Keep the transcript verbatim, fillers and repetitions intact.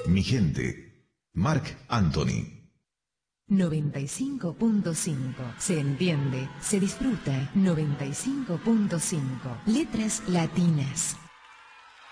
Mi gente, Marc Anthony. noventa y cinco punto cinco. Se entiende, se disfruta. noventa y cinco punto cinco. Letras latinas.